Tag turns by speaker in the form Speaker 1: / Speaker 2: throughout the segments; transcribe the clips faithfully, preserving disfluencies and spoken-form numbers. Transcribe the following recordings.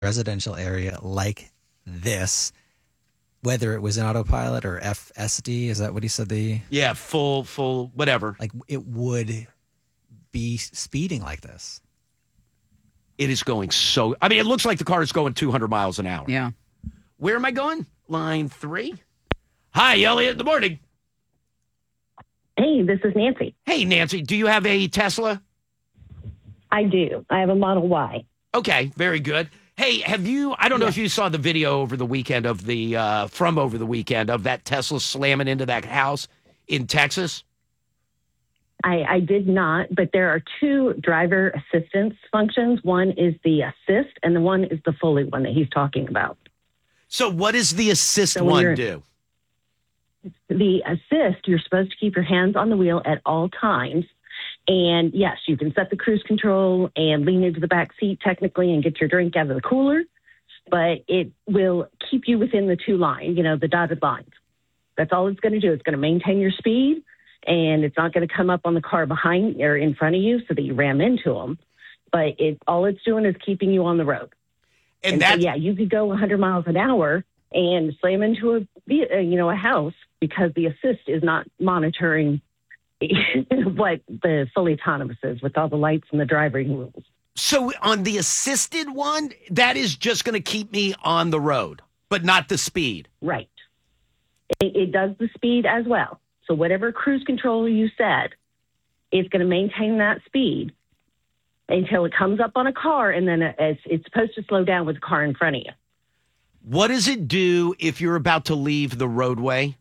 Speaker 1: residential area like this, whether it was in autopilot or F S D, is that what he said? The
Speaker 2: Yeah, full, full, whatever.
Speaker 1: Like it would be speeding like this.
Speaker 2: It is going so, I mean, it looks like the car is going two hundred miles an hour.
Speaker 3: Yeah.
Speaker 2: Where am I going? Line three. Hi, Elliot, in the morning.
Speaker 4: Hey, this is Nancy.
Speaker 2: Hey, Nancy, do you have a Tesla?
Speaker 4: I do. I have a Model Y.
Speaker 2: Okay, very good. Hey, have you, I don't know
Speaker 4: Yeah.
Speaker 2: if you saw the video over the weekend of the, uh, from over the weekend of that Tesla slamming into that house in Texas?
Speaker 4: I, I did not, but there are two driver assistance functions. One is the assist, and the one is the fully one that he's talking about.
Speaker 2: So what does the assist
Speaker 4: So when
Speaker 2: one
Speaker 4: you're-
Speaker 2: do?
Speaker 4: The assist, you're supposed to keep your hands on the wheel at all times. And yes, you can set the cruise control and lean into the back seat technically and get your drink out of the cooler, but it will keep you within the two lines, you know, the dotted lines. That's all it's going to do. It's going to maintain your speed, and it's not going to come up on the car behind or in front of you so that you ram into them. But it all it's doing is keeping you on the road.
Speaker 2: And,
Speaker 4: And so,
Speaker 2: that's,
Speaker 4: yeah, you could go one hundred miles an hour and slam into a, ve- uh, you know, a house because the assist is not monitoring what the fully autonomous is with all the lights and the driving rules.
Speaker 2: so on the assisted one, that is just going to keep me on the road, but not the speed.
Speaker 4: Right. It, it does the speed as well. So whatever cruise control you set, it's going to maintain that speed until it comes up on a car, and then it's, it's supposed to slow down with the car in front of you.
Speaker 2: What does it do if you're about to leave the roadway?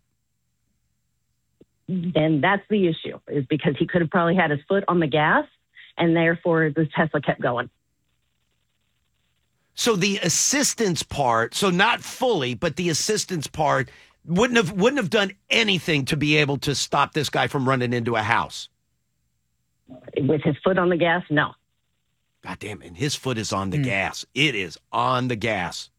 Speaker 4: And that's the issue, is because he could have probably had his foot on the gas, and therefore the Tesla kept going.
Speaker 2: So the assistance part, so not fully, but the assistance part wouldn't have wouldn't have done anything to be able to stop this guy from running into a house.
Speaker 4: With his foot on the gas, no.
Speaker 2: God damn, and his foot is on the gas. It is on the gas.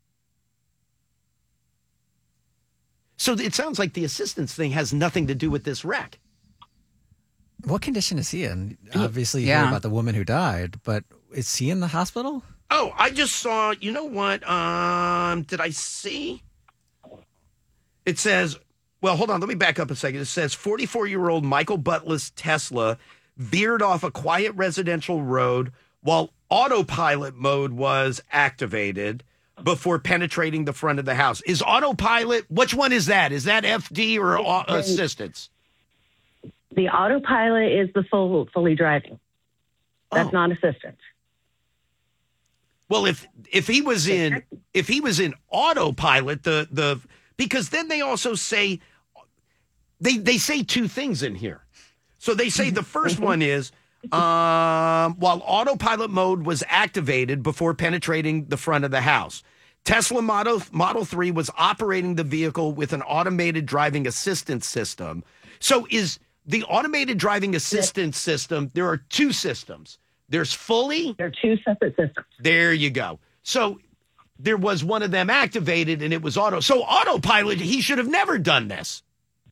Speaker 2: So it sounds like the assistance thing has nothing to do with this wreck.
Speaker 1: What condition is he in? Obviously, you
Speaker 3: Yeah.
Speaker 1: hear about the woman who died, but is he in the hospital?
Speaker 2: Oh, I just saw, you know what? Um, did I see? It says, well, hold on, let me back up a second. It says forty-four-year-old Michael Butler's Tesla veered off a quiet residential road while autopilot mode was activated before penetrating the front of the house. Is autopilot, which one is that? Is that F D or au- assistance?
Speaker 4: The autopilot is the full fully driving. That's
Speaker 2: Oh.
Speaker 4: not assistance.
Speaker 2: Well, if if he was in if he was in autopilot, the the because then they also say they they say two things in here. So they say the first one is um, while autopilot mode was activated before penetrating the front of the house, Tesla Model Model three was operating the vehicle with an automated driving assistance system. So is the automated driving assistance system? There are two systems. There's fully.
Speaker 4: They're two separate systems.
Speaker 2: There you go. So there was one of them activated and it was auto. So autopilot, he should have never done this.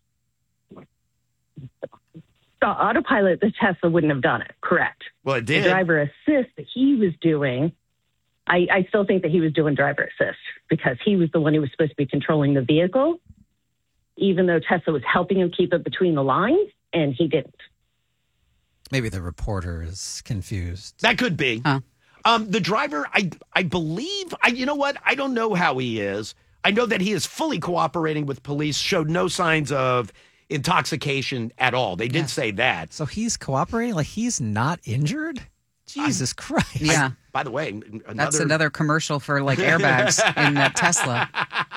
Speaker 4: So autopilot, the Tesla wouldn't have done it. Correct.
Speaker 2: Well, it
Speaker 4: The
Speaker 2: did.
Speaker 4: driver assist that he was doing, I, I still think that he was doing driver assist because he was the one who was supposed to be controlling the vehicle, even though Tesla was helping him keep it between the lines, and he didn't.
Speaker 1: Maybe the reporter is confused.
Speaker 2: That could be.
Speaker 3: Huh.
Speaker 2: Um, the driver, I I believe, I you know what? I don't know how he is. I know that he is fully cooperating with police, showed no signs of intoxication at all. They did
Speaker 1: Yeah.
Speaker 2: say that.
Speaker 1: So he's cooperating? Like he's not injured? Jesus Christ.
Speaker 3: Yeah.
Speaker 2: By the way, another,
Speaker 3: That's another commercial for like airbags in that Tesla.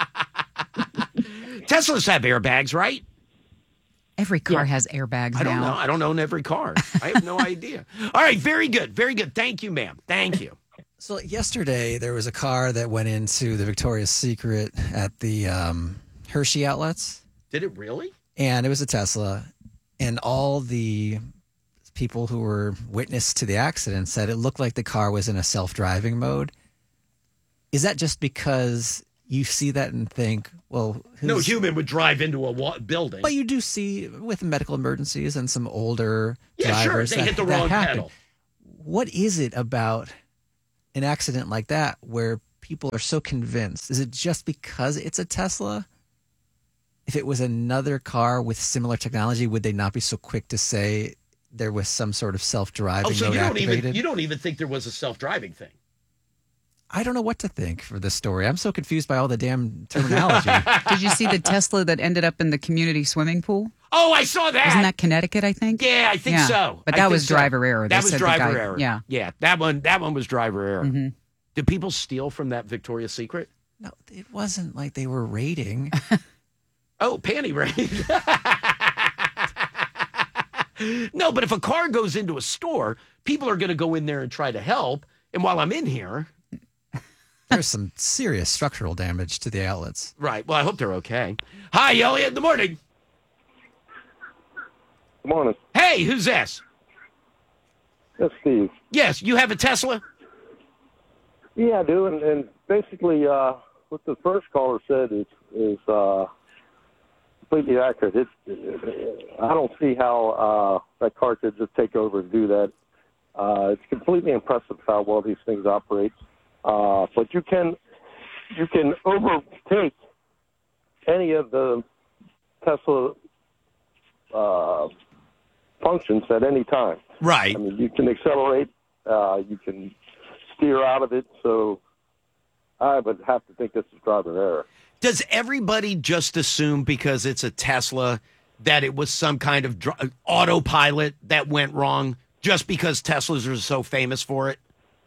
Speaker 2: Teslas have airbags, right?
Speaker 3: Every car
Speaker 4: Yeah.
Speaker 3: has airbags
Speaker 2: I don't
Speaker 3: now.
Speaker 2: know. I don't own every car. I have no idea. All right, very good. Very good. Thank you, ma'am. Thank you.
Speaker 1: So yesterday there was a car that went into the Victoria's Secret at the um, Hershey outlets,
Speaker 2: Did it really?
Speaker 1: and it was a Tesla, and all the people who were witness to the accident said it looked like the car was in a self-driving mode. Is that just because you see that and think, well, who's,
Speaker 2: No human would drive into a wa- building.
Speaker 1: but you do see with medical emergencies and some older
Speaker 2: Yeah, sure.
Speaker 1: drivers
Speaker 2: They
Speaker 1: that,
Speaker 2: hit the
Speaker 1: that
Speaker 2: wrong
Speaker 1: happen.
Speaker 2: pedal.
Speaker 1: What is it about an accident like that where people are so convinced? Is it just because it's a Tesla? If it was another car with similar technology, would they not be so quick to say there was some sort of self-driving
Speaker 2: Oh, so
Speaker 1: mode
Speaker 2: you don't
Speaker 1: activated?
Speaker 2: even you don't even think there was a self-driving thing?
Speaker 1: I don't know what to think for this story. I'm so confused by all the damn terminology.
Speaker 3: Did you see the Tesla that ended up in the community swimming pool?
Speaker 2: Oh, I saw that.
Speaker 3: Isn't that Connecticut, I think?
Speaker 2: Yeah, I think
Speaker 3: Yeah.
Speaker 2: so.
Speaker 3: But
Speaker 2: I
Speaker 3: that
Speaker 2: think
Speaker 3: was
Speaker 2: so.
Speaker 3: driver error. They
Speaker 2: That was
Speaker 3: said the
Speaker 2: driver
Speaker 3: guy-
Speaker 2: error.
Speaker 3: yeah.
Speaker 2: yeah. That one. That one was driver error.
Speaker 3: Mm-hmm.
Speaker 2: Did people steal from that Victoria's Secret?
Speaker 1: No, it wasn't like they were raiding.
Speaker 2: Oh, panty raid. No, but if a car goes into a store, people are going to go in there and try to help. And while I'm in here,
Speaker 1: There's some serious structural damage to the outlets.
Speaker 2: right? Well, I hope they're okay. Hi, Elliot. In the morning.
Speaker 5: Good morning.
Speaker 2: Hey, who's this?
Speaker 5: That's Steve.
Speaker 2: Yes, you have a Tesla.
Speaker 5: Yeah, I do. And, and basically, uh, what the first caller said is is uh, completely accurate. It's, I don't see how uh, that car could just take over and do that. Uh, it's completely impressive how well these things operate. Uh, but you can you can overtake any of the Tesla uh, functions at any time.
Speaker 2: Right.
Speaker 5: I mean, you can accelerate, uh, you can steer out of it. So I would have to think this is driver error.
Speaker 2: Does everybody just assume because it's a Tesla that it was some kind of dr- autopilot that went wrong just because Teslas are so famous for it?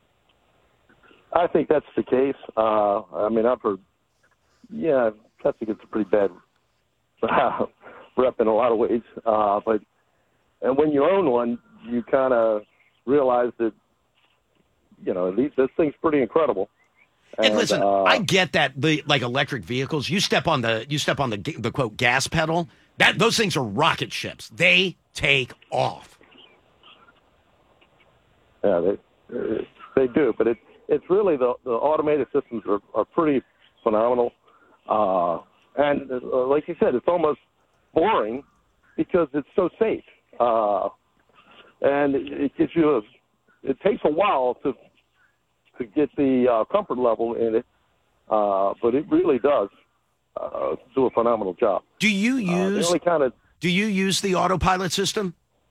Speaker 5: I think that's the case. Uh, I mean, I've heard, yeah, Tesla gets a pretty bad rep in a lot of ways. Uh, but and when you own one, you kind of realize that, you know, these, this thing's pretty incredible.
Speaker 2: And, and listen,
Speaker 5: uh,
Speaker 2: I get that the like electric vehicles, you step on the you step on the the quote gas pedal. That those things are rocket ships. They take off.
Speaker 5: Yeah, they they do, but it it's really the the automated systems are, are pretty phenomenal. Uh, and uh, like you said, it's almost boring because it's so safe. Uh, and it, it gives you a, it takes a while to to get the uh, comfort level in it, uh, but it really does uh, do a phenomenal job.
Speaker 2: Do you
Speaker 5: Uh, the
Speaker 2: use
Speaker 5: only kind of
Speaker 2: do you use the autopilot system?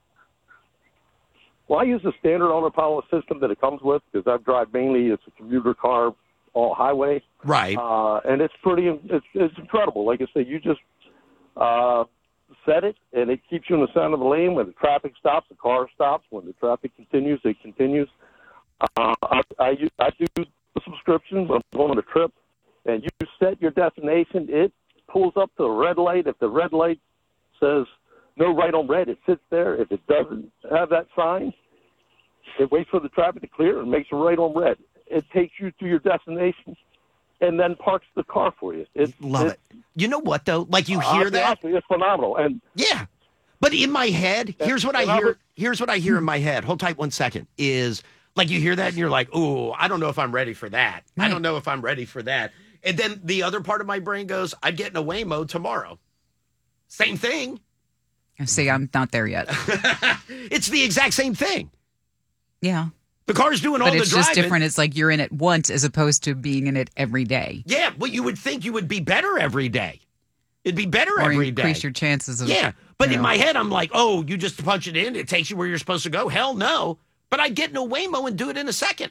Speaker 5: Well, I use the standard autopilot system that it comes with because I drive mainly it's a commuter car, all highway,
Speaker 2: Right.
Speaker 5: uh, and it's pretty, it's, it's incredible. Like I say, you just uh, set it, and it keeps you in the center of the lane. When the traffic stops, the car stops. When the traffic continues, it continues. Uh, I, I, use, I do the subscription when I'm going on a trip, and you set your destination. It pulls up to the red light. If the red light says no right on red, it sits there. If it doesn't have that sign, it waits for the traffic to clear and makes a right on red. It takes you to your destination and then parks the car for you. It,
Speaker 2: Love it. You know what though? Like you hear that?
Speaker 5: Honestly, it's phenomenal. And
Speaker 2: Yeah. But in my head, here's what I
Speaker 5: and
Speaker 2: hear.
Speaker 5: Robert-
Speaker 2: Here's what I hear in my head. Hold tight one second. Is like you hear that and you're like, oh, I don't know if I'm ready for that. I
Speaker 3: Right.
Speaker 2: don't know if I'm ready for that. And then the other part of my brain goes, I'd get in a Waymo tomorrow. Same thing.
Speaker 3: See, I'm not there yet.
Speaker 2: It's the exact same thing.
Speaker 3: Yeah.
Speaker 2: The car's doing all
Speaker 3: But
Speaker 2: the
Speaker 3: it's
Speaker 2: driving.
Speaker 3: just different. It's like you're in it once as opposed to being in it every day.
Speaker 2: Yeah, but you would think you would be better every day. It'd be better
Speaker 3: Or
Speaker 2: every day.
Speaker 3: increase your chances of.
Speaker 2: Yeah, but
Speaker 3: you
Speaker 2: in
Speaker 3: know.
Speaker 2: my head, I'm like, oh, you just punch it in. It takes you where you're supposed to go. Hell no. But I'd get in a Waymo and do it in a second.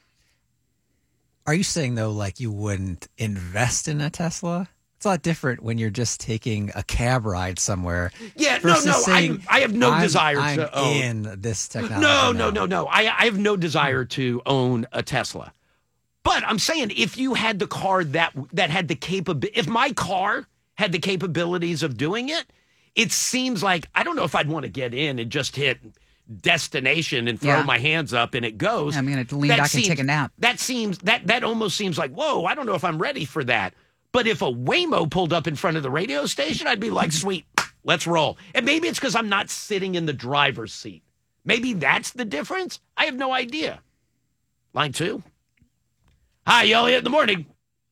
Speaker 1: Are you saying, though, like you wouldn't invest in a Tesla? It's a lot different when you're just taking a cab ride somewhere.
Speaker 2: Yeah, no,
Speaker 1: versus
Speaker 2: no. I,
Speaker 1: saying,
Speaker 2: I have no
Speaker 1: I'm-
Speaker 2: desire
Speaker 1: I'm
Speaker 2: to own.
Speaker 1: in this technology.
Speaker 2: No, no,
Speaker 1: now.
Speaker 2: no, no. I, I have no desire to own a Tesla. But I'm saying if you had the car that that had the capability, if my car had the capabilities of doing it, it seems like I don't know if I'd want to get in and just hit destination and throw
Speaker 3: Yeah.
Speaker 2: my hands up and it goes.
Speaker 3: I'm going to lean
Speaker 2: That
Speaker 3: back
Speaker 2: seems-
Speaker 3: and take a nap.
Speaker 2: That seems that that almost seems like whoa. I don't know if I'm ready for that. But if a Waymo pulled up in front of the radio station, I'd be like, sweet, let's roll. And maybe it's because I'm not sitting in the driver's seat. Maybe that's the difference. I have no idea. Line two. Hi, Elliot. In the morning.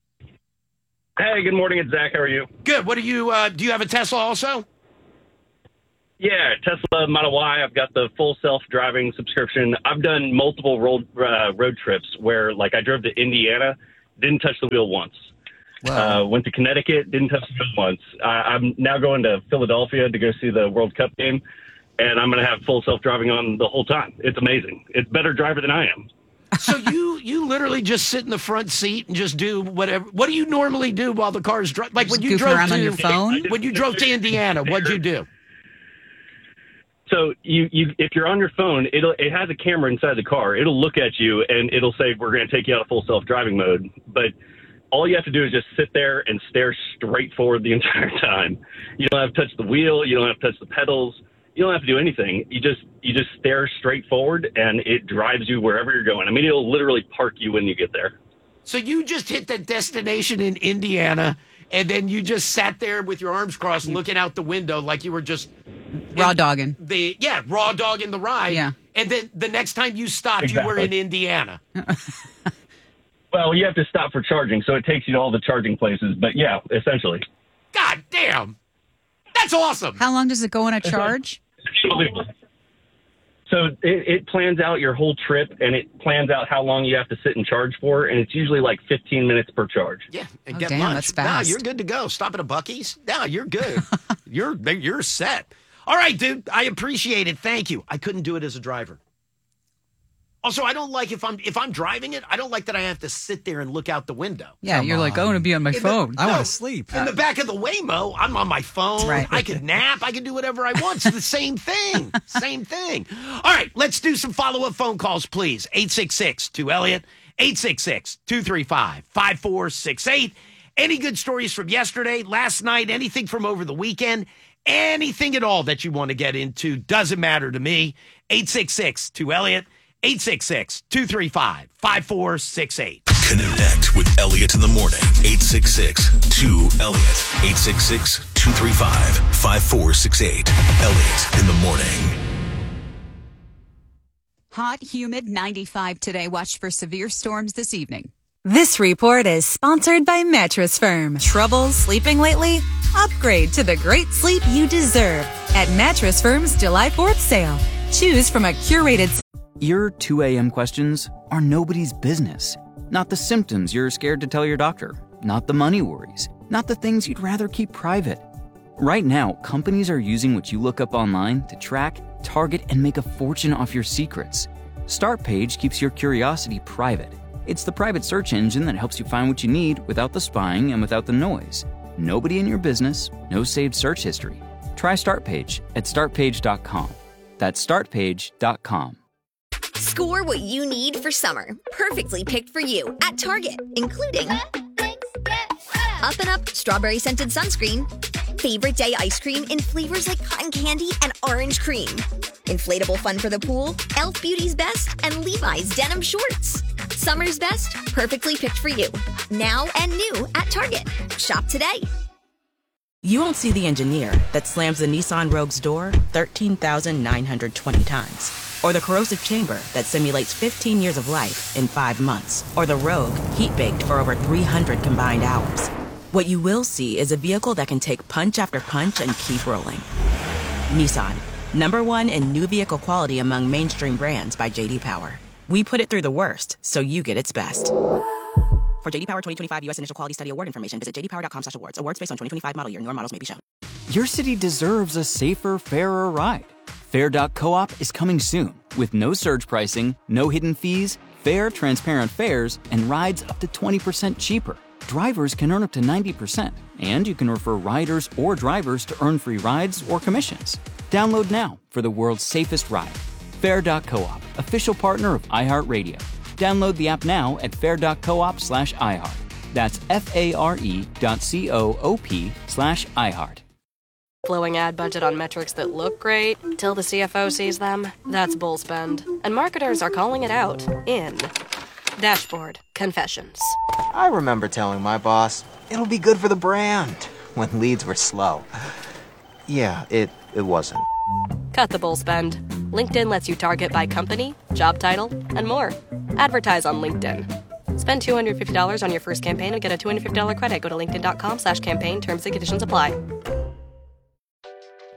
Speaker 6: Hey, good morning. It's Zach. How are you?
Speaker 2: Good. What do you? Uh, do you have a Tesla also?
Speaker 6: Yeah, Tesla Model Y. I've got the full self-driving subscription. I've done multiple road uh, road trips where, like, I drove to Indiana Didn't touch the wheel once.
Speaker 1: Wow.
Speaker 6: Uh, went to Connecticut. Didn't touch the wheel once. I, I'm now going to Philadelphia to go see the World Cup game, and I'm going to have full self-driving on the whole time. It's amazing. It's a better driver than I am.
Speaker 2: So you you literally just sit in the front seat and just do whatever. What do you normally do while the car's driving? Like
Speaker 3: Just
Speaker 2: when you
Speaker 3: goofing
Speaker 2: drove
Speaker 3: around
Speaker 2: to
Speaker 3: on your phone?
Speaker 2: when you drove to Indiana, what'd you do?
Speaker 6: So you, you if you're on your phone, it'll it has a camera inside the car. It'll look at you and it'll say, we're going to take you out of full self-driving mode. But all you have to do is just sit there and stare straight forward the entire time. You don't have to touch the wheel. You don't have to touch the pedals. You don't have to do anything. You just you just stare straight forward, and it drives you wherever you're going. I mean, it'll literally park you when you get there.
Speaker 2: So you just hit the destination in Indiana, and then you just sat there with your arms crossed, looking out the window like you were just
Speaker 3: Raw dogging.
Speaker 2: the yeah raw dog in the ride.
Speaker 3: Yeah.
Speaker 2: And then the next time you stopped, you were in
Speaker 6: Exactly.
Speaker 2: Indiana.
Speaker 6: Well, you have to stop for charging, so it takes you to all the charging places. But yeah, essentially.
Speaker 2: God damn, that's awesome.
Speaker 3: How long does it go on a charge?
Speaker 6: So it, it plans out your whole trip, and it plans out how long you have to sit and charge for, and it's usually like fifteen minutes per charge.
Speaker 2: Yeah, and
Speaker 3: Oh,
Speaker 2: get
Speaker 3: damn,
Speaker 2: lunch.
Speaker 3: that's fast.
Speaker 2: No, you're good to go. Stop at a Buc-ee's. No, you're good. you're you're set. All right, dude. I appreciate it. Thank you. I couldn't do it as a driver. Also, I don't like if I'm if I'm driving it. I don't like that I have to sit there and look out the window.
Speaker 3: Yeah,
Speaker 1: Come
Speaker 3: you're like, I
Speaker 1: on.
Speaker 3: want to be on my
Speaker 2: In the-
Speaker 3: phone.
Speaker 1: I
Speaker 2: no.
Speaker 1: want to sleep.
Speaker 2: In the back of the Waymo, I'm on my phone.
Speaker 3: Right.
Speaker 2: I can nap. I can do whatever I want. It's the same thing. Same thing. All right, let's do some follow-up phone calls, please. eight six six, two Elliott, eight six six, two three five, five four six eight. Any good stories from yesterday, last night, anything from over the weekend, anything at all that you want to get into, doesn't matter to me. eight six six, two Elliott, eight six six, two three five, five four six eight.
Speaker 7: Connect with Elliot in the morning. eight six six, two Elliott. eight six six, two three five, five four six eight. Elliot in the morning.
Speaker 8: Hot, humid, ninety-five today. Watch for severe storms this evening.
Speaker 9: This report is sponsored by Mattress Firm. Trouble sleeping lately? Upgrade to the great sleep you deserve at Mattress Firm's July fourth sale. Choose from a curated...
Speaker 10: Your two a.m. questions are nobody's business. Not the symptoms you're scared to tell your doctor. Not the money worries. Not the things you'd rather keep private. Right now, companies are using what you look up online to track, target, and make a fortune off your secrets. StartPage keeps your curiosity private. It's the private search engine that helps you find what you need without the spying and without the noise. Nobody in your business, no saved search history. Try StartPage at start page dot com. That's start page dot com.
Speaker 11: Score what you need for summer. Perfectly picked for you at Target, including Up and Up strawberry scented sunscreen, favorite day ice cream in flavors like cotton candy and orange cream, inflatable fun for the pool, e l f Beauty's Best, and Levi's denim shorts. Summer's best, perfectly picked for you. Now and new at Target. Shop today.
Speaker 12: You won't see the engineer that slams the Nissan Rogue's door thirteen thousand nine hundred twenty times. Or the corrosive chamber that simulates fifteen years of life in five months. Or the Rogue heat-baked for over three hundred combined hours. What you will see is a vehicle that can take punch after punch and keep rolling. Nissan, number one in new vehicle quality among mainstream brands by J D Power. We put it through the worst, so you get its best. For J D Power twenty twenty-five U S Initial Quality Study Award information, visit j d power dot com slash awards. Awards based on twenty twenty-five model year. Newer models may be shown.
Speaker 10: Your city deserves a safer, fairer ride. Fair dot coop is coming soon with no surge pricing, no hidden fees, fair, transparent fares, and rides up to twenty percent cheaper. Drivers can earn up to ninety percent, and you can refer riders or drivers to earn free rides or commissions. Download now for the world's safest ride. Fair dot coop, official partner of iHeartRadio. Download the app now at fair dot coop slash iHeart. That's F-A-R-E dot C-O-O-P slash iHeart.
Speaker 13: Flowing ad budget on metrics that look great till the C F O sees them. That's bull spend. And marketers are calling it out in Dashboard Confessions.
Speaker 14: I remember telling my boss, it'll be good for the brand, when leads were slow. Yeah, it, it wasn't.
Speaker 13: Cut the bull spend. LinkedIn lets you target by company, job title, and more. Advertise on LinkedIn. Spend two hundred fifty dollars on your first campaign and get a two hundred fifty dollars credit. Go to linkedin dot com slash campaign. Terms and conditions apply.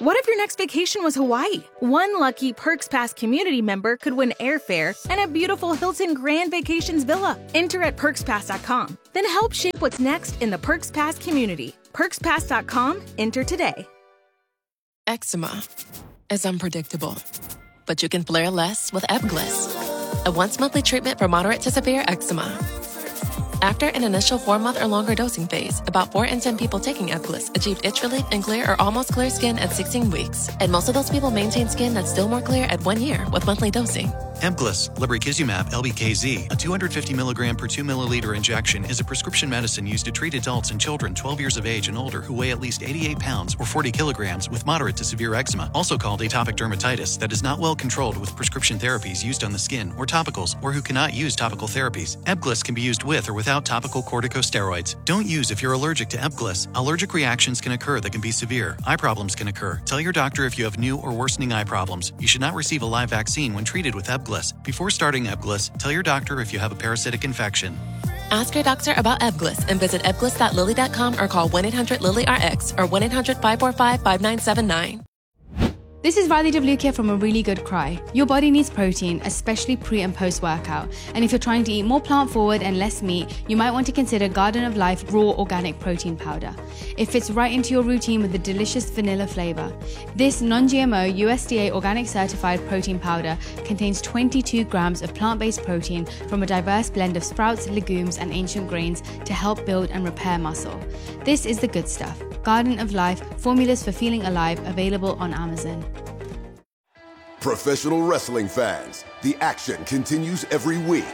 Speaker 15: What if your next vacation was Hawaii? One lucky Perks Pass community member could win airfare and a beautiful Hilton Grand Vacations villa. Enter at perks pass dot com. Then help shape what's next in the Perks Pass community. perks pass dot com. Enter today.
Speaker 16: Eczema is unpredictable, but you can flare less with Ebglyss, a once-monthly treatment for moderate to severe eczema. After an initial four-month or longer dosing phase, about four in ten people taking Ebglyss achieved itch relief and clear or almost clear skin at sixteen weeks. And most of those people maintain skin that's still more clear at one year with monthly dosing.
Speaker 17: Ebglyss, lebrikizumab L B K Z, a two hundred fifty milligram per two milliliter injection, is a prescription medicine used to treat adults and children twelve years of age and older who weigh at least eighty-eight pounds or forty kilograms with moderate to severe eczema, also called atopic dermatitis, that is not well controlled with prescription therapies used on the skin or topicals, or who cannot use topical therapies. Ebglyss can be used with or without topical corticosteroids. Don't use if you're allergic to Ebglyss. Allergic reactions can occur that can be severe. Eye problems can occur. Tell your doctor if you have new or worsening eye problems. You should not receive a live vaccine when treated with Ebglyss. Before starting Ebglyss, tell your doctor if you have a parasitic infection.
Speaker 16: Ask your doctor about Ebglyss and visit ebglyss dot lilly dot com or call one eight hundred lilly R X or one eight hundred five four five five nine seven nine.
Speaker 18: This is Radhi Devlukia from A Really Good Cry. Your body needs protein, especially pre and post workout. And if you're trying to eat more plant forward and less meat, you might want to consider Garden of Life Raw Organic Protein Powder. It fits right into your routine with a delicious vanilla flavor. This non-G M O U S D A organic certified protein powder contains twenty-two grams of plant-based protein from a diverse blend of sprouts, legumes, and ancient grains to help build and repair muscle. This is the good stuff. Garden of Life, formulas for feeling alive, available on Amazon.
Speaker 19: Professional wrestling fans, the action continues every week.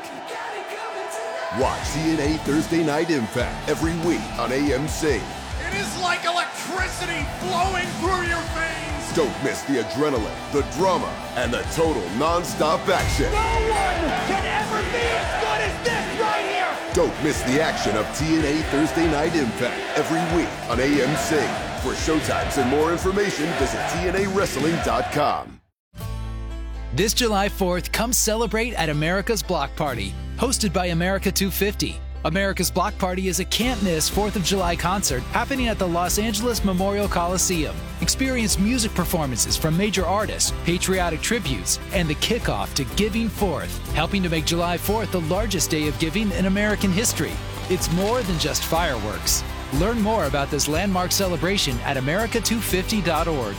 Speaker 19: Watch T N A Thursday Night Impact every week on A M C.
Speaker 20: It is like electricity flowing through your veins.
Speaker 19: Don't miss the adrenaline, the drama, and the total non-stop action.
Speaker 20: No one can ever be as good as this right here.
Speaker 19: Don't miss the action of T N A Thursday Night Impact every week on A M C. For showtimes and more information, visit T N A wrestling dot com.
Speaker 21: This July fourth, come celebrate at America's Block Party, hosted by America two fifty. America's Block Party is a can't-miss fourth of July concert happening at the Los Angeles Memorial Coliseum. Experience music performances from major artists, patriotic tributes, and the kickoff to Giving Fourth, helping to make July fourth the largest day of giving in American history. It's more than just fireworks. Learn more about this landmark celebration at america two fifty dot org.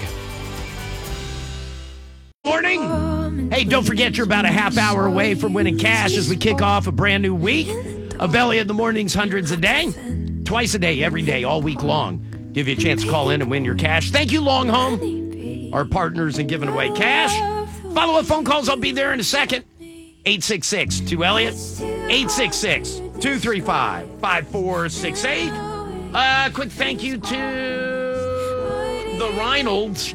Speaker 2: Morning. Hey, don't forget you're about a half hour away from winning cash as we kick off a brand new week of Elliot in the Mornings, hundreds a day. Twice a day, every day, all week long. Give you a chance to call in and win your cash. Thank you, Long Home, our partners in giving away cash. Follow up phone calls. I'll be there in a second. eight six six two Elliot. eight six six two three five five four six eight. Uh, quick thank you to the Reynolds.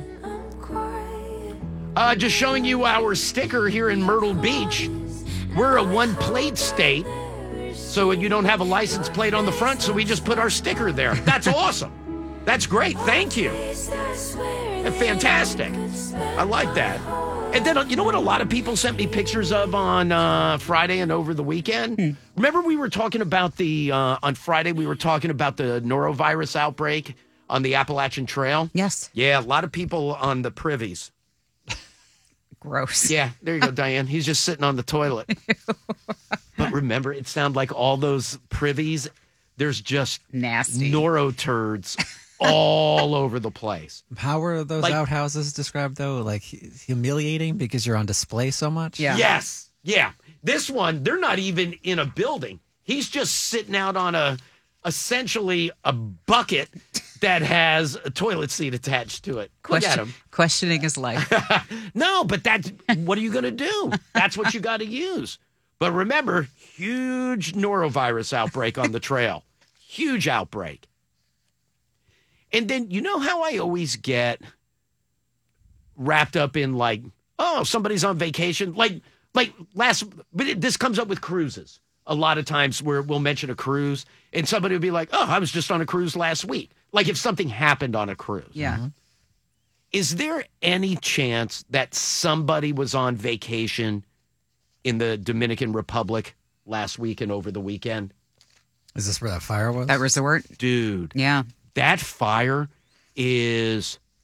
Speaker 2: Uh, just showing you our sticker here in Myrtle Beach. We're a one-plate state, so you don't have a license plate on the front, so we just put our sticker there. That's awesome. That's great. Thank you. That's fantastic. I like that. And then, you know what a lot of people sent me pictures of on uh, Friday and over the weekend? Hmm. Remember we were talking about the, uh, on Friday, we were talking about the norovirus outbreak on the Appalachian Trail?
Speaker 3: Yes.
Speaker 2: Yeah, a lot of people on the privies.
Speaker 3: Gross.
Speaker 2: Yeah, there you go, Diane. He's just sitting on the toilet. But remember, it sounded like all those privies, there's just
Speaker 3: nasty
Speaker 2: noroturds all over the place.
Speaker 1: How were those
Speaker 2: Like-
Speaker 1: outhouses described, though? Like humiliating because you're on display so much?
Speaker 2: Yes. Yeah. This one, they're not even in a building. He's just sitting out on a, essentially a bucket that has a toilet seat attached to it. Look
Speaker 3: Question-
Speaker 2: at him.
Speaker 3: Questioning his life.
Speaker 2: No, but that's, what are you going to do? That's what you got to use. But remember, huge norovirus outbreak on the trail. Huge outbreak. And then, you know how I always get wrapped up in like, oh, somebody's on vacation? Like, like last, but it, this comes up with cruises. A lot of times where we'll mention a cruise and somebody will be like, oh, I was just on a cruise last week. Like if something happened on a cruise.
Speaker 3: Yeah.
Speaker 2: Is there any chance that somebody was on vacation in the Dominican Republic last week and over the weekend?
Speaker 1: Is this where that fire was?
Speaker 3: That resort?
Speaker 2: Dude.
Speaker 3: Yeah.
Speaker 2: That fire is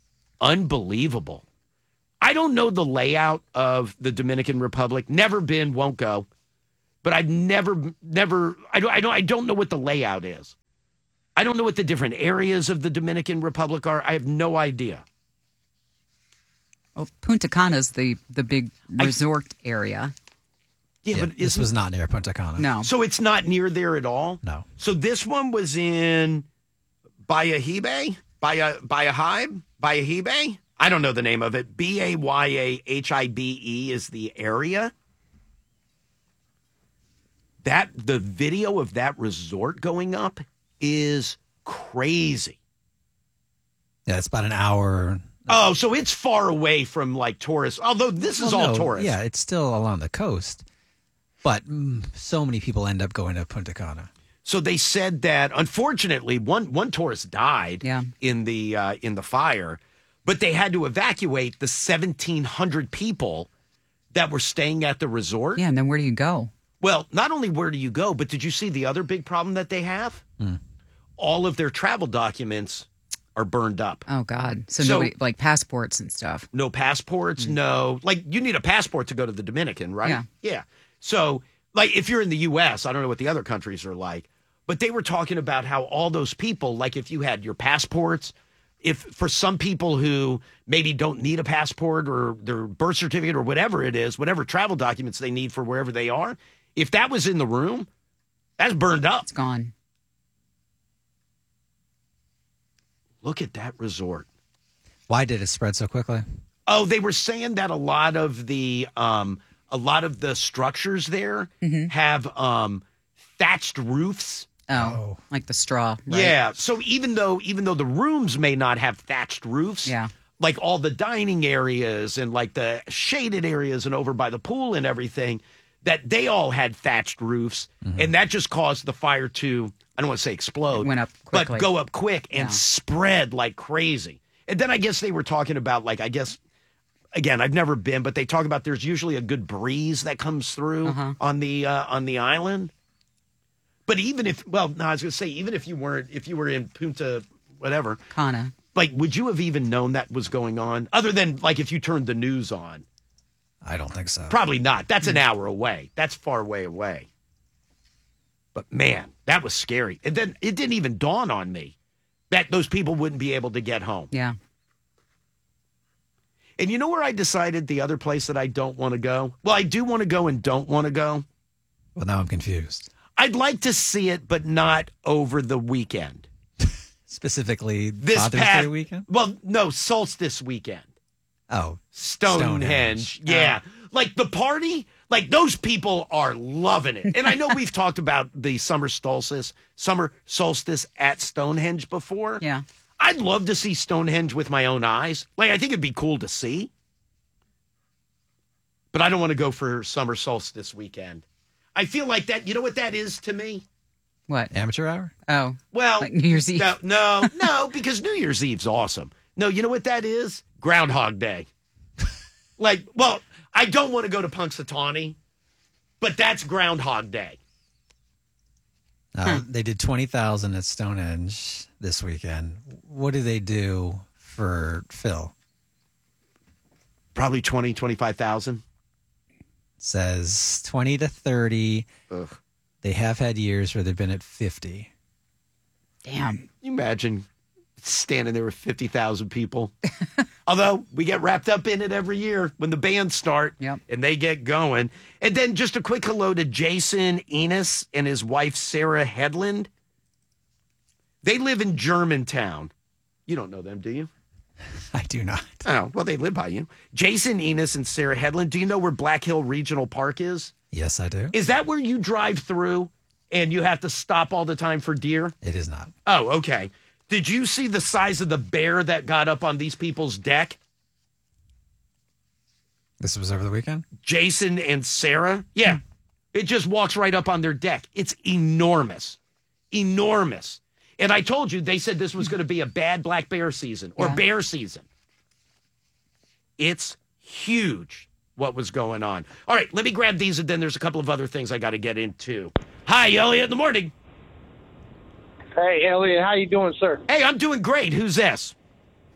Speaker 2: Unbelievable. I don't know the layout of the Dominican Republic. Never been, won't go. But I've never, never, I don't, I don't, I don't know what the layout is. I don't know what the different areas of the Dominican Republic are. I have no idea.
Speaker 3: Well, Punta Cana's the, the big resort I, area.
Speaker 2: Yeah,
Speaker 1: yeah,
Speaker 2: but
Speaker 1: this was not near Punta Cana.
Speaker 3: No.
Speaker 2: So it's not near there at all?
Speaker 1: No.
Speaker 2: So this one was in Bayahibe? Baya, Bayahibe? Bayahibe? I don't know the name of it. B A Y A H I B E is the area. That the video of that resort going up is crazy.
Speaker 1: Yeah, it's about an hour.
Speaker 2: Oh, so it's far away from like tourists. Although this is
Speaker 1: well,
Speaker 2: all
Speaker 1: no,
Speaker 2: tourists.
Speaker 1: Yeah, it's still along the coast. But mm, so many people end up going to Punta Cana.
Speaker 2: So they said that unfortunately one one tourist died
Speaker 3: yeah.
Speaker 2: in the uh, in the fire, but they had to evacuate the seventeen hundred people that were staying at the resort.
Speaker 3: Yeah, and then where do you go?
Speaker 2: Well, not only where do you go, but did you see the other big problem that they have?
Speaker 1: Mm.
Speaker 2: All of their travel documents are burned up.
Speaker 3: Oh, God. So,
Speaker 2: So-
Speaker 3: nobody, like passports and stuff.
Speaker 2: No passports, no. Like, you need a passport to go to the Dominican, right?
Speaker 3: Yeah.
Speaker 2: Yeah. So, like, if you're in the U S, I don't know what the other countries are like, but they were talking about how all those people, like, if you had your passports, if for some people who maybe don't need a passport or their birth certificate or whatever it is, whatever travel documents they need for wherever they are, if that was in the room, that's burned up.
Speaker 3: It's gone.
Speaker 2: Look at that resort.
Speaker 1: Why did it spread so quickly?
Speaker 2: Oh, they were saying that a lot of the um, a lot of the structures there
Speaker 3: Mm-hmm.
Speaker 2: have um, thatched roofs.
Speaker 3: Oh, like the straw. Right?
Speaker 2: Yeah. So even though even though the rooms may not have thatched roofs,
Speaker 3: Yeah.
Speaker 2: like all the dining areas and like the shaded areas and over by the pool and everything, that they all had thatched roofs, and that just caused the fire to, I don't want to say explode,
Speaker 3: It went up quickly.
Speaker 2: but go up quick and
Speaker 3: Yeah.
Speaker 2: spread like crazy. And then I guess they were talking about, like, I guess, again, I've never been, but they talk about there's usually a good breeze that comes through
Speaker 3: Uh-huh.
Speaker 2: on the uh, on the island. But even if, well, no, I was going to say, even if you weren't, if you were in Punta, whatever,
Speaker 3: Cana.
Speaker 2: like, would you have even known that was going on? Other than, like, if you turned the news on.
Speaker 1: I don't think so.
Speaker 2: Probably not. That's an hour away. That's far way away. But man, that was scary. And then it didn't even dawn on me that those people wouldn't be able to get home.
Speaker 3: Yeah.
Speaker 2: And you know where I decided the other place that I don't want to go? Well, I do want to go and don't want to go.
Speaker 1: Well, now I'm confused.
Speaker 2: I'd like to see it, but not over the weekend.
Speaker 1: Specifically,
Speaker 2: This
Speaker 1: Father's
Speaker 2: past
Speaker 1: Day weekend?
Speaker 2: Well, no, solstice weekend.
Speaker 1: Oh,
Speaker 2: Stonehenge.
Speaker 1: Stonehenge.
Speaker 2: Yeah. Like the party, like those people are loving it. And I know we've talked about the summer solstice, summer solstice at Stonehenge before.
Speaker 3: Yeah.
Speaker 2: I'd love to see Stonehenge with my own eyes. Like, I think it'd be cool to see. But I don't want to go for summer solstice weekend. I feel like that, you know what that is to me?
Speaker 3: What?
Speaker 1: Amateur hour?
Speaker 3: Oh.
Speaker 2: Well,
Speaker 3: Like New Year's Eve.
Speaker 2: No, no, no, because New Year's Eve's awesome. No, you know what that is? Groundhog Day. Like, well, I don't want to go to Punxsutawney, but that's Groundhog Day.
Speaker 1: Uh, They did twenty thousand at Stonehenge this weekend. What do they do for Phil?
Speaker 2: Probably twenty, twenty-five thousand.
Speaker 1: Says twenty to thirty.
Speaker 2: Ugh.
Speaker 1: They have had years where they've been at fifty.
Speaker 3: Damn.
Speaker 2: Can you imagine standing there with fifty thousand people? Although we get wrapped up in it every year when the bands start
Speaker 3: Yep.
Speaker 2: and they get going. And then just a quick hello to Jason Enos and his wife, Sarah Headland. They live in Germantown. You don't know them, do you?
Speaker 1: I do not.
Speaker 2: Oh, well, they live by you. Jason Enos and Sarah Headland. Do you know where Black Hill Regional Park is?
Speaker 1: Yes, I do.
Speaker 2: Is that where you drive through and you have to stop all the time for deer?
Speaker 1: It is not.
Speaker 2: Oh, okay. Did you see the size of the bear that got up on these people's deck?
Speaker 1: This was over the weekend?
Speaker 2: Jason and Sarah? Yeah. It just walks right up on their deck. It's enormous. Enormous. And I told you, they said this was going to be a bad black bear season or
Speaker 3: Yeah.
Speaker 2: bear season. It's huge what was going on. All right, let me grab these, and then there's a couple of other things I got to get into. Hi, Elliot in the morning.
Speaker 4: Hey, Elliot, how you doing, sir?
Speaker 2: Hey, I'm doing great. Who's this?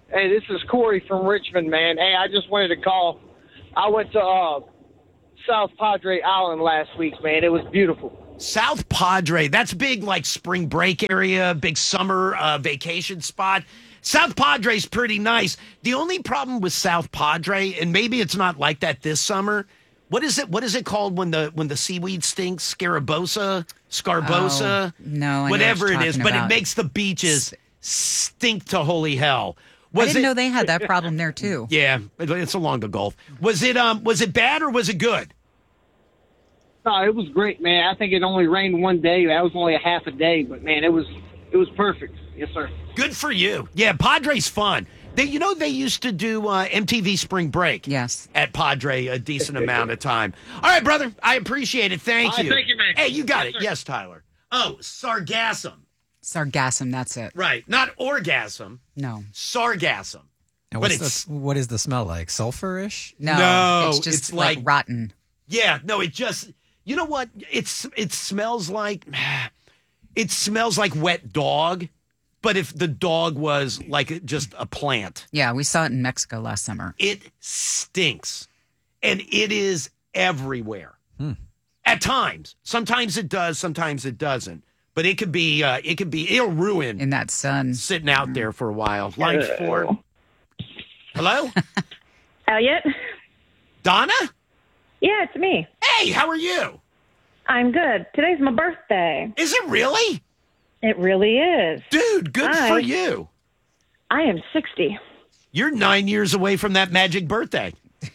Speaker 4: Hey, this is Corey from Richmond, man. Hey, I just wanted to call. I went to uh, South Padre Island last week, man. It was beautiful.
Speaker 2: South Padre, that's big, like spring break area, big summer uh, vacation spot. South Padre's pretty nice. The only problem with South Padre, and maybe it's not like that this summer. What is it? What is it called when the when the seaweed stinks? Scarabosa, Scarbosa,
Speaker 3: Oh, no, I know what
Speaker 2: whatever
Speaker 3: you're
Speaker 2: it is.
Speaker 3: talking
Speaker 2: But it
Speaker 3: about.
Speaker 2: makes the beaches stink to holy hell.
Speaker 3: I didn't know they had that problem there too.
Speaker 2: Yeah, it's along the Gulf. Was it um was it bad or was it good?
Speaker 4: No, it was great, man. I think it only rained one day. That was only a half a day, but man, it was it was perfect. Yes, sir.
Speaker 2: Good for you. Yeah, Padre's fun. They, you know, they used to do uh, M T V Spring Break.
Speaker 3: Yes.
Speaker 2: At Padre a decent amount of time. All right, brother. I appreciate it. Thank
Speaker 4: All right,
Speaker 2: you.
Speaker 4: thank you, man.
Speaker 2: Hey, you got
Speaker 4: Yes,
Speaker 2: it.
Speaker 4: sir.
Speaker 2: Yes, Tyler. Oh, sargassum.
Speaker 3: Sargassum, that's it.
Speaker 2: Right. Not orgasm.
Speaker 3: No.
Speaker 2: Sargassum.
Speaker 1: And
Speaker 2: But
Speaker 1: what's
Speaker 2: it's
Speaker 1: the, what is the smell like? Sulfurish?
Speaker 3: No,
Speaker 2: No,
Speaker 3: it's just
Speaker 2: it's
Speaker 3: like,
Speaker 2: like-
Speaker 3: rotten.
Speaker 2: Yeah, no, it just, you know what? It's It smells like, it smells like wet dog, but if the dog was like just a plant.
Speaker 3: Yeah, we saw it in Mexico last summer.
Speaker 2: It stinks. And it is everywhere.
Speaker 1: Hmm.
Speaker 2: At times. Sometimes it does, sometimes it doesn't. But it could be, uh, it could be, it'll ruin.
Speaker 3: In that sun.
Speaker 2: Sitting out there for a while. Line four. Hello?
Speaker 22: Elliot?
Speaker 2: Donna?
Speaker 22: Yeah, it's me.
Speaker 2: Hey, how are you?
Speaker 22: I'm good. Today's my birthday.
Speaker 2: Is it really?
Speaker 22: It really is.
Speaker 2: Dude, good
Speaker 22: I-
Speaker 2: for you.
Speaker 22: I am sixty.
Speaker 2: You're nine years away from that magic birthday.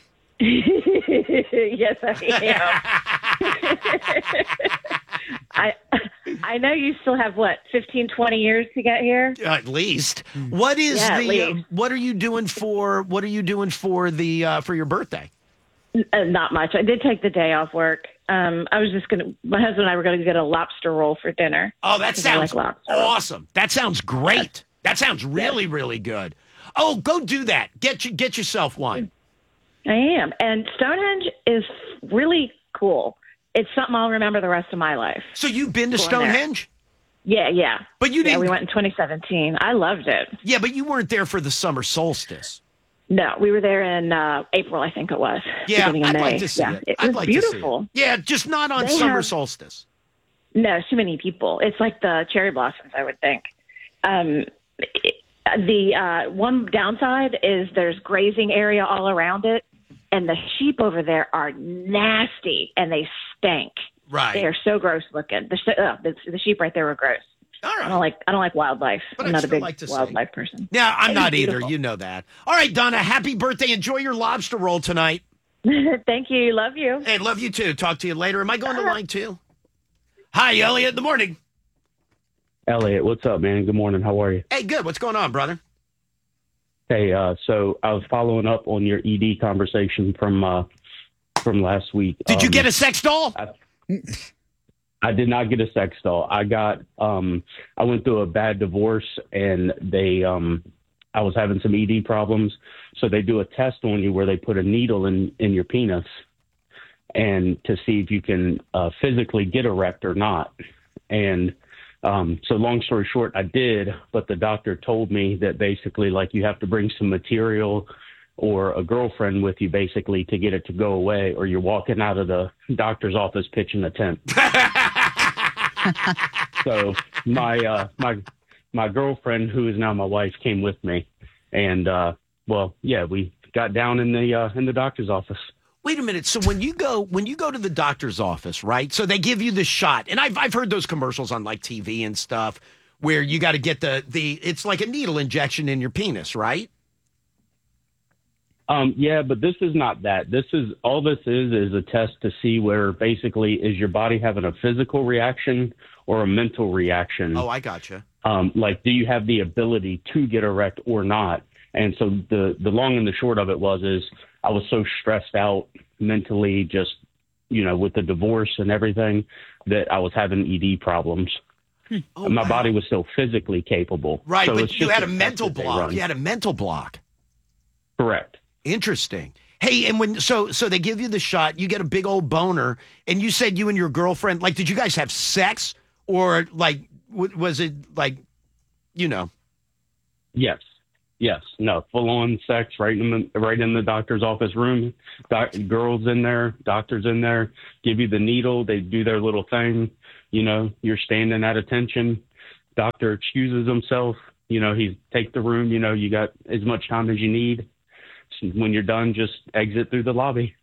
Speaker 22: Yes, I am. I I know you still have, what, fifteen, twenty years to get here?
Speaker 2: At least. What is
Speaker 22: Yeah, at
Speaker 2: the? Uh,
Speaker 22: least.
Speaker 2: what are you doing for? What are you doing for the uh, for your birthday?
Speaker 22: Uh, not much. I did take the day off work. Um, I was just going to, my husband and I were going to get a lobster roll for dinner.
Speaker 2: Oh, that
Speaker 22: because I
Speaker 2: sounds
Speaker 22: like lobster rolls.
Speaker 2: awesome. That sounds great. That sounds really, really good. Oh, go do that. Get you get yourself one.
Speaker 22: I am. And Stonehenge is really cool. It's something I'll remember the rest of my life.
Speaker 2: So you've been to
Speaker 22: Going there.
Speaker 2: Stonehenge?
Speaker 22: Yeah, yeah.
Speaker 2: But you
Speaker 22: Yeah,
Speaker 2: didn't.
Speaker 22: we went in twenty seventeen. I loved it.
Speaker 2: Yeah, but you weren't there for the summer solstice.
Speaker 22: No, we were there in uh, April, I think it was.
Speaker 2: Yeah,
Speaker 22: beginning of
Speaker 2: I'd
Speaker 22: May.
Speaker 2: like to see
Speaker 22: yeah,
Speaker 2: it.
Speaker 22: It
Speaker 2: I'd
Speaker 22: was
Speaker 2: like to see it.
Speaker 22: beautiful.
Speaker 2: Yeah, just not on
Speaker 22: They
Speaker 2: summer
Speaker 22: have-
Speaker 2: solstice.
Speaker 22: No, too many people. It's like the cherry blossoms, I would think. Um, it- the uh, one downside is there's grazing area all around it, and the sheep over there are nasty and they stink.
Speaker 2: Right.
Speaker 22: They are so gross looking. The, sh- uh, the, the sheep right there were gross.
Speaker 2: All right.
Speaker 22: I don't like I don't like wildlife.
Speaker 2: But
Speaker 22: I'm
Speaker 2: I'd
Speaker 22: not a
Speaker 2: still
Speaker 22: big
Speaker 2: like to see.
Speaker 22: wildlife person.
Speaker 2: Yeah, I'm
Speaker 22: It
Speaker 2: not
Speaker 22: was
Speaker 2: either.
Speaker 22: beautiful.
Speaker 2: You know that. All right, Donna, happy birthday. Enjoy your lobster roll tonight.
Speaker 22: Thank you. Love you.
Speaker 2: Hey, love you too. Talk to you later. Am I going to line two? Hi, Elliot. In the morning.
Speaker 23: Elliot, what's up, man? Good morning. How are you?
Speaker 2: Hey, good. What's going on, brother?
Speaker 23: Hey, uh, so I was following up on your E D conversation from uh, from last week.
Speaker 2: Did you
Speaker 23: Um,
Speaker 2: get a sex doll?
Speaker 23: I, I did not get a sex doll. I got um, I went through a bad divorce, and they um, I was having some E D problems, so they do a test on you where they put a needle in in your penis, and to see if you can uh, physically get erect or not, and Um, so long story short, I did, but the doctor told me that basically like you have to bring some material or a girlfriend with you basically to get it to go away, or you're walking out of the doctor's office pitching a tent. So my, uh, my, my girlfriend, who is now my wife, came with me, and, uh, well, yeah, we got down in the, uh, in the doctor's office.
Speaker 2: Wait a minute. So when you go when you go to the doctor's office, right? So they give you the shot, and I've I've heard those commercials on like T V and stuff where you got to get the the it's like a needle injection in your penis, right?
Speaker 23: Um, yeah, but this is not that. This is all this is is a test to see where basically is your body having a physical reaction or a mental reaction.
Speaker 2: Oh, I gotcha.
Speaker 23: Um, like, do you have the ability to get erect or not? And so the the long and the short of it was is I was so stressed out mentally, just you know, with the divorce and everything, that I was having E D problems.
Speaker 2: Oh,
Speaker 23: And my
Speaker 2: wow.
Speaker 23: body was still physically capable.
Speaker 2: Right,
Speaker 23: So
Speaker 2: but
Speaker 23: it's
Speaker 2: you
Speaker 23: just
Speaker 2: had a
Speaker 23: test
Speaker 2: mental
Speaker 23: that they
Speaker 2: block.
Speaker 23: run.
Speaker 2: You had a mental block.
Speaker 23: Correct.
Speaker 2: Interesting. Hey, and when so so they give you the shot, you get a big old boner, and you said you and your girlfriend, like, did you guys have sex, or like w- was it like, you know?
Speaker 23: Yes. Yes, no, full on sex right in the right in the doctor's office room. Doc, girls in there, doctors in there, give you the needle. They do their little thing. You know, you're standing at attention. Doctor excuses himself. You know, he take the room. You know, you got as much time as you need. When you're done, just exit through the lobby.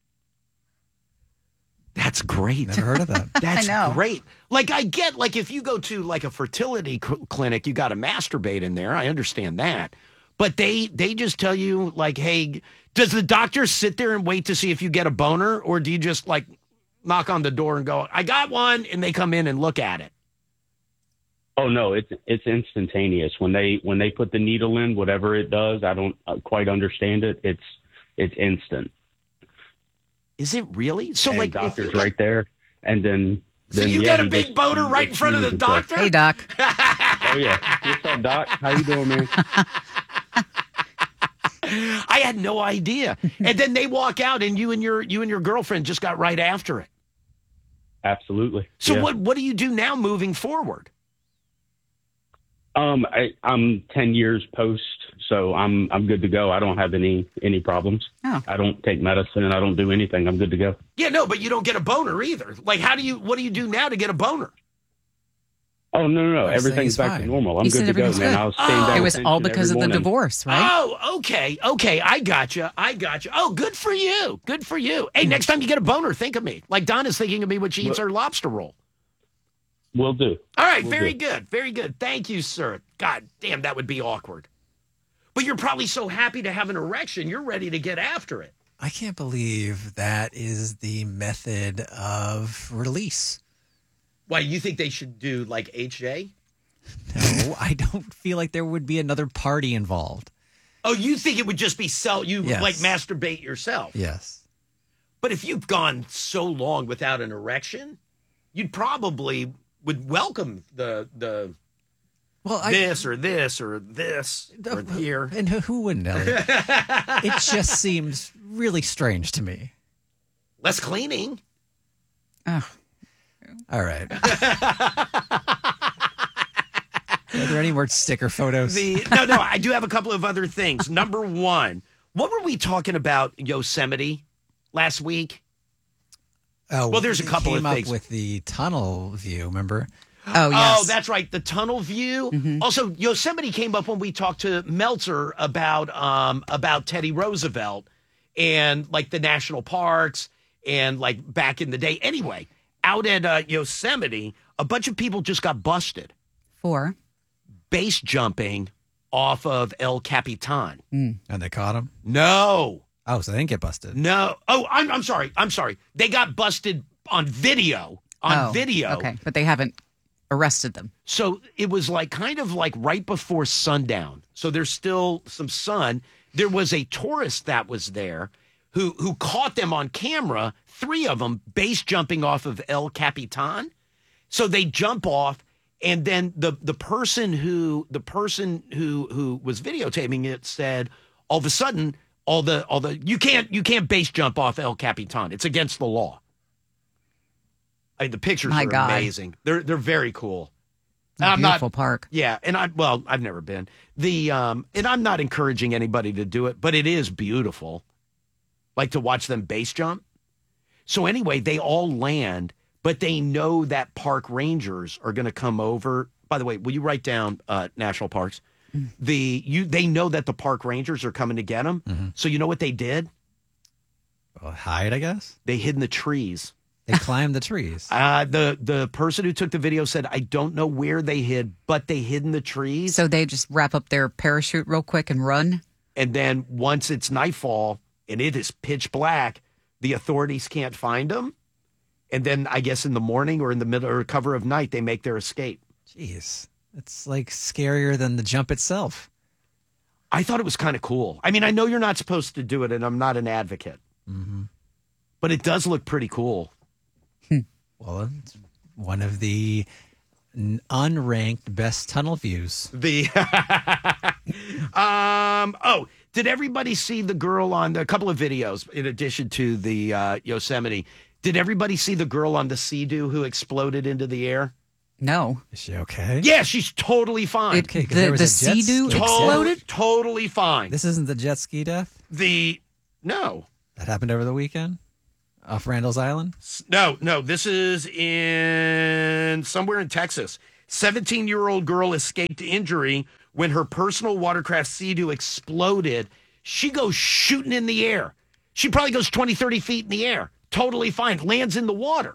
Speaker 2: That's great.
Speaker 1: Never heard of that.
Speaker 2: That's
Speaker 3: I know.
Speaker 2: great. Like, I get, like, if you go to, like, a fertility cl- clinic, you got to masturbate in there. I understand that. But they they just tell you, like, hey, does the doctor sit there and wait to see if you get a boner? Or do you just, like, knock on the door and go, I got one, and they come in and look at it?
Speaker 23: Oh no, it's it's instantaneous when they when they put the needle in. Whatever it does, I don't uh, quite understand it. It's it's instant.
Speaker 2: Is it really? So,
Speaker 23: And
Speaker 2: like, if
Speaker 23: doctor's
Speaker 2: you got-
Speaker 23: right there, and then
Speaker 2: So
Speaker 23: then,
Speaker 2: you
Speaker 23: yeah,
Speaker 2: got a
Speaker 23: he
Speaker 2: big
Speaker 23: just-
Speaker 2: boner
Speaker 23: he
Speaker 2: right in front of the
Speaker 23: excuses himself.
Speaker 2: doctor?
Speaker 3: Hey, Doc.
Speaker 23: Oh yeah, what's up, Doc? How you doing, man?
Speaker 2: I had no idea. And then they walk out, and you and your you and your girlfriend just got right after it.
Speaker 23: Absolutely.
Speaker 2: So
Speaker 23: yeah.
Speaker 2: what what do you do now moving forward?
Speaker 23: Um, I, I'm ten years post, so I'm I'm good to go. I don't have any any problems.
Speaker 3: Oh.
Speaker 23: I don't take medicine. I don't do anything. I'm good to go.
Speaker 2: Yeah, no, but you don't get a boner either. Like, how do you? What do you do now to get a boner?
Speaker 23: Oh no no no!
Speaker 1: I was saying
Speaker 23: Everything's
Speaker 1: he's
Speaker 23: back
Speaker 1: fine.
Speaker 23: to normal. I'm
Speaker 3: He
Speaker 23: good
Speaker 3: said
Speaker 23: to go,
Speaker 3: everything's
Speaker 23: man.
Speaker 3: good.
Speaker 23: I was staying
Speaker 2: Oh.
Speaker 23: down
Speaker 3: It was all
Speaker 23: attention
Speaker 3: because of
Speaker 23: every
Speaker 3: the
Speaker 23: morning.
Speaker 3: divorce, right?
Speaker 2: Oh, okay, okay, I gotcha, I gotcha. Oh, good for you, good for you. Hey, next time you get a boner, think of me. Like Donna's thinking of me when she eats her lobster roll.
Speaker 23: Will do.
Speaker 2: All right,
Speaker 23: Will
Speaker 2: very
Speaker 23: do.
Speaker 2: good, very good. Thank you, sir. God damn, that would be awkward. But you're probably so happy to have an erection, you're ready to get after it.
Speaker 1: I can't believe that is the method of release.
Speaker 2: Why, you think they should do like H A?
Speaker 1: No, I don't feel like there would be another party involved.
Speaker 2: Oh, you think it would just be sell you
Speaker 1: Yes.
Speaker 2: like masturbate yourself?
Speaker 1: Yes.
Speaker 2: But if you've gone so long without an erection, you'd probably would welcome the the
Speaker 1: Well, I,
Speaker 2: this or this or this or here.
Speaker 1: And who, who wouldn't, Elliot? It just seems really strange to me.
Speaker 2: Less cleaning.
Speaker 3: Oh.
Speaker 1: All right. Are there any more sticker photos?
Speaker 2: The no, no, I do have a couple of other things. Number one, what were we talking about Yosemite last week?
Speaker 1: Oh,
Speaker 2: well, there's a
Speaker 1: we
Speaker 2: couple
Speaker 1: came
Speaker 2: of things.
Speaker 1: up with the tunnel view, remember?
Speaker 3: Oh, yes.
Speaker 2: Oh, that's right. The tunnel view.
Speaker 1: Mm-hmm.
Speaker 2: Also, Yosemite came up when we talked to Meltzer about um about Teddy Roosevelt and like the national parks and like back in the day. Anyway, out at uh, Yosemite, a bunch of people just got busted
Speaker 3: Four.
Speaker 2: base jumping off of El Capitan.
Speaker 1: And they caught him?
Speaker 2: No.
Speaker 1: Oh, so they didn't get busted.
Speaker 2: No. Oh, I'm I'm sorry. I'm sorry. They got busted on video. On
Speaker 3: Oh,
Speaker 2: video.
Speaker 3: Okay, but they haven't arrested them.
Speaker 2: So it was like kind of like right before sundown. So there's still some sun. There was a tourist that was there who who caught them on camera, three of them base jumping off of El Capitan. So they jump off, and then the the person who the person who who was videotaping it said all of a sudden all the all the you can't you can't base jump off El Capitan. It's against the law. I mean, the pictures
Speaker 3: My
Speaker 2: are
Speaker 3: God.
Speaker 2: amazing. They're they're very cool.
Speaker 3: It's a
Speaker 2: I'm not-
Speaker 3: beautiful park.
Speaker 2: Yeah, and I well, I've never been. The um and I'm not encouraging anybody to do it, but it is beautiful. Like to watch them base jump. So anyway, they all land, but they know that park rangers are going to come over. By the way, will you write down uh national parks? The you they know that the park rangers are coming to get them. So you know what they did?
Speaker 1: Well, hide, I guess.
Speaker 2: They hid in the trees.
Speaker 1: They climbed the trees.
Speaker 2: Uh, the the person who took the video said, I don't know where they hid, but they hid in the trees.
Speaker 3: So they just wrap up their parachute real quick and run?
Speaker 2: And then once it's nightfall and it is pitch black, the authorities can't find them. And then I guess in the morning or in the middle or cover of night, they make their escape.
Speaker 1: Jeez. It's like scarier than the jump itself.
Speaker 2: I thought it was kind of cool. I mean, I know you're not supposed to do it, and I'm not an advocate.
Speaker 1: Mm-hmm.
Speaker 2: But it does look pretty cool.
Speaker 1: Well, it's one of the n- unranked best tunnel views.
Speaker 2: The um oh, did everybody see the girl on a couple of videos in addition to the uh, Yosemite? Did everybody see the girl on the Sea-Doo who exploded into the air?
Speaker 3: No.
Speaker 1: Is she okay?
Speaker 2: Yeah, she's totally fine.
Speaker 3: It- Okay, 'cause the- there was the a jet Sea-Doo ski exploded?
Speaker 2: Tot- Totally fine.
Speaker 1: This isn't the jet ski death?
Speaker 2: The no.
Speaker 1: That happened over the weekend? Off Randall's Island?
Speaker 2: No, no. This is in somewhere in Texas. seventeen-year-old girl escaped injury when her personal watercraft Sea-Doo exploded. She goes shooting in the air. She probably goes twenty, thirty feet in the air. Totally fine. Lands in the water.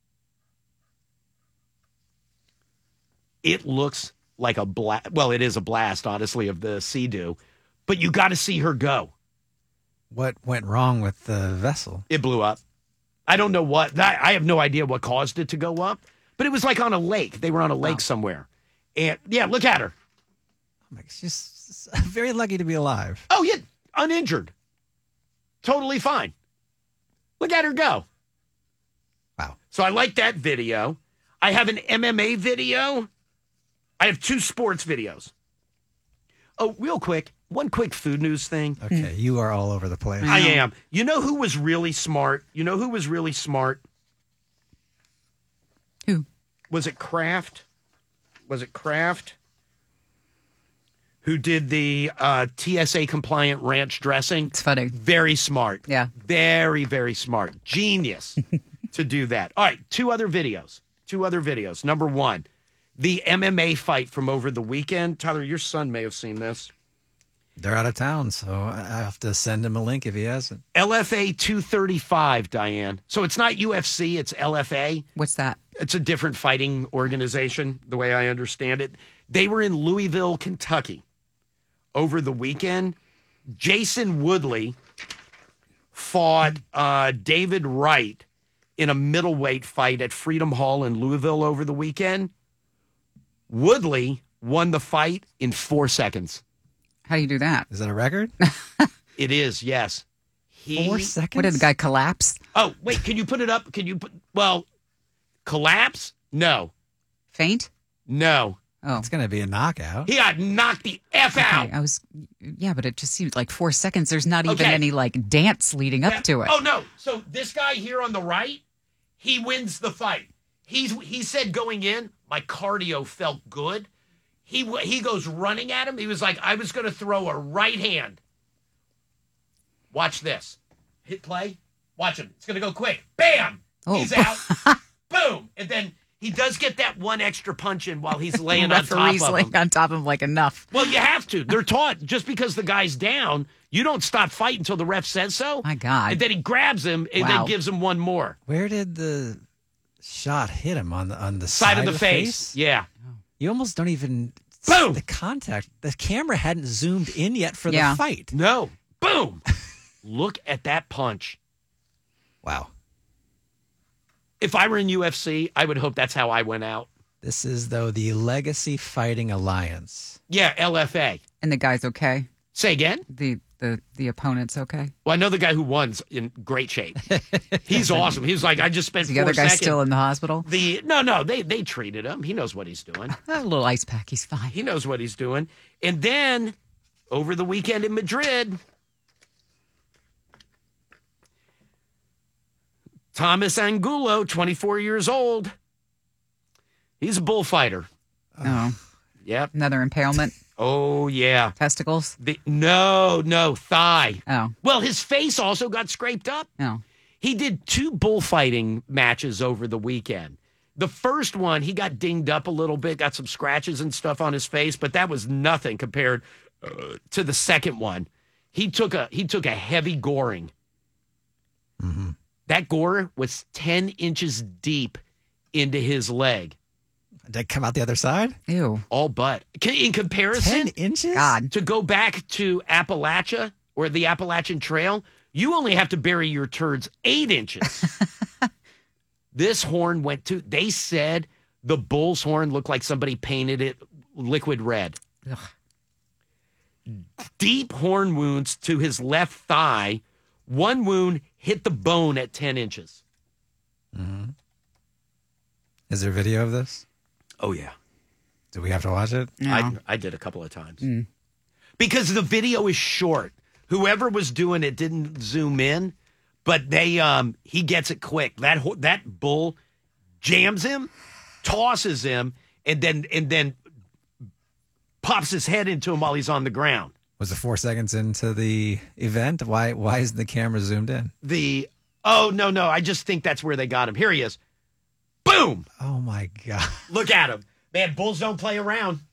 Speaker 2: It looks like a blast. Well, it is a blast, honestly, of the Sea-Doo. But you got to see her go.
Speaker 1: What went wrong with the vessel?
Speaker 2: It blew up. I don't know what. That, I have no idea what caused it to go up. But it was like on a lake. They were on a lake somewhere. And, yeah, look at her.
Speaker 1: She's very lucky to be alive.
Speaker 2: Oh, yeah, uninjured. Totally fine. Look at her go.
Speaker 1: Wow.
Speaker 2: So I like that video. I have an M M A video. I have two sports videos. Oh, real quick, one quick food news thing.
Speaker 1: Okay, you are all over the place.
Speaker 2: I am. You know who was really smart? You know who was really smart?
Speaker 3: Who?
Speaker 2: Was it Kraft? Was it Kraft? Who did the uh, T S A compliant ranch dressing?
Speaker 3: It's funny.
Speaker 2: Very smart.
Speaker 3: Yeah.
Speaker 2: Very, very smart. Genius to do that. All right, two other videos. Two other videos. Number one, the M M A fight from over the weekend. Tyler, your son may have seen this.
Speaker 1: They're out of town, so I have to send him a link if he hasn't.
Speaker 2: L F A two thirty-five, Diane. So it's not U F C, it's L F A.
Speaker 3: What's that?
Speaker 2: It's a different fighting organization, the way I understand it. They were in Louisville, Kentucky over the weekend. Jason Woodley fought uh, David Wright in a middleweight fight at Freedom Hall in Louisville over the weekend. Woodley won the fight in four seconds.
Speaker 3: How do you do that?
Speaker 1: Is that a record?
Speaker 2: It is, yes. He,
Speaker 1: Four seconds?
Speaker 3: What did the guy collapse?
Speaker 2: Oh, wait, can you put it up? Can you put, well, collapse? No.
Speaker 3: Faint?
Speaker 2: No.
Speaker 3: Oh.
Speaker 1: It's going to be a knockout.
Speaker 2: He got knocked the F out.
Speaker 3: Okay, I was, yeah, but it just seemed like four seconds. There's not even
Speaker 2: Okay.
Speaker 3: any like dance leading up to it.
Speaker 2: Oh, no. So this guy here on the right, he wins the fight. He's He said going in, my cardio felt good. He he goes running at him. He was like, I was going to throw a right hand. Watch this. Hit play. Watch him. It's going to go quick. Bam!
Speaker 3: Oh.
Speaker 2: He's out. Boom! And then he does get that one extra punch in while he's laying on top
Speaker 3: Referee's
Speaker 2: of him.
Speaker 3: laying on top of him like enough.
Speaker 2: Well, you have to. They're taught just because the guy's down, you don't stop fighting until the ref says so.
Speaker 3: My God.
Speaker 2: And then he grabs him and
Speaker 3: Wow.
Speaker 2: then gives him one more.
Speaker 1: Where did the shot hit him? On the on the
Speaker 2: Side,
Speaker 1: side,
Speaker 2: of the face. Yeah.
Speaker 1: You almost don't even
Speaker 2: Boom!
Speaker 1: the contact. The camera hadn't zoomed in yet for
Speaker 3: Yeah.
Speaker 1: the fight.
Speaker 2: No. Boom! Look at that punch.
Speaker 1: Wow.
Speaker 2: If I were in U F C, I would hope that's how I went out.
Speaker 1: This is, though, the Legacy Fighting Alliance.
Speaker 2: Yeah, L F A.
Speaker 3: And the guy's okay.
Speaker 2: Say again?
Speaker 3: The the the opponent's okay.
Speaker 2: Well, I know the guy who won's in great shape. He's awesome. He's like, I just spent
Speaker 3: Is the
Speaker 2: four
Speaker 3: other guy
Speaker 2: seconds.
Speaker 3: still in the hospital?
Speaker 2: The no, no, they they treated him. He knows what he's doing.
Speaker 3: A little ice pack. He's fine.
Speaker 2: He knows what he's doing. And then over the weekend in Madrid, Thomas Angulo, twenty-four years old. He's a bullfighter.
Speaker 3: Oh,
Speaker 2: Yep.
Speaker 3: another impalement.
Speaker 2: Oh, yeah.
Speaker 3: Testicles.
Speaker 2: The, no, no, thigh.
Speaker 3: Oh,
Speaker 2: Well, his face also got scraped up.
Speaker 3: no.
Speaker 2: He did two bullfighting matches over the weekend. The first one, he got dinged up a little bit, got some scratches and stuff on his face, but that was nothing compared uh, to the second one. He took a he took a heavy goring.
Speaker 1: Mm-hmm.
Speaker 2: That gore was ten inches deep into his leg.
Speaker 1: Did it come out the other side?
Speaker 3: Ew.
Speaker 2: All but. Can- In comparison,
Speaker 1: Ten inches?
Speaker 3: God.
Speaker 2: to go back to Appalachia or the Appalachian Trail, you only have to bury your turds eight inches. This horn went to, they said the bull's horn looked like somebody painted it liquid red.
Speaker 3: Ugh.
Speaker 2: Deep horn wounds to his left thigh. One wound hit the bone at ten inches.
Speaker 1: Mm-hmm. Is there video of this?
Speaker 2: Oh, yeah.
Speaker 1: Do we have to watch it?
Speaker 3: No.
Speaker 2: I, I did a couple of times.
Speaker 3: Mm.
Speaker 2: Because the video is short. Whoever was doing it didn't zoom in, but they um he gets it quick. That ho- that bull jams him tosses him, and then and then pops his head into him while he's on the ground.
Speaker 1: Was it four seconds into the event? Why why isn't the camera zoomed in?
Speaker 2: The oh no no, I just think that's where they got him. Here he is. Boom!
Speaker 1: Oh my God!
Speaker 2: Look at him, man. Bulls don't play around.